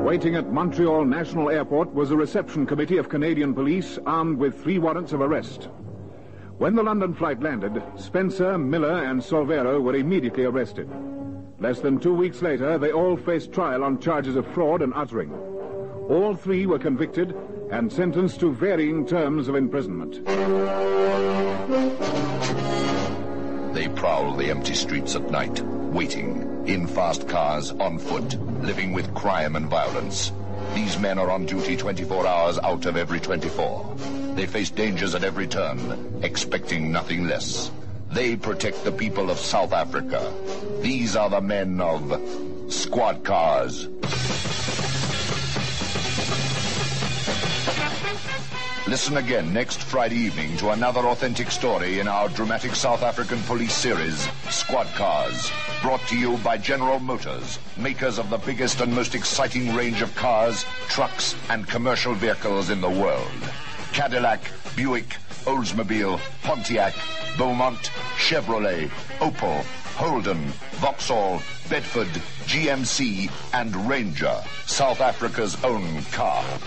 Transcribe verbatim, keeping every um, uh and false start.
Waiting at Montreal National Airport was a reception committee of Canadian police armed with three warrants of arrest. When the London flight landed, Spencer, Miller, and Solvero were immediately arrested. Less than two weeks later, they all faced trial on charges of fraud and uttering. All three were convicted and sentenced to varying terms of imprisonment. They prowl the empty streets at night, waiting, in fast cars, on foot, living with crime and violence. These men are on duty twenty-four hours out of every twenty-four. They face dangers at every turn, expecting nothing less. They protect the people of South Africa. These are the men of Squad Cars. Listen again next Friday evening to another authentic story in our dramatic South African police series, Squad Cars. Brought to you by General Motors, makers of the biggest and most exciting range of cars, trucks, and commercial vehicles in the world. Cadillac, Buick, Oldsmobile, Pontiac, Beaumont, Chevrolet, Opel, Holden, Vauxhall, Bedford, G M C, and Ranger, South Africa's own car.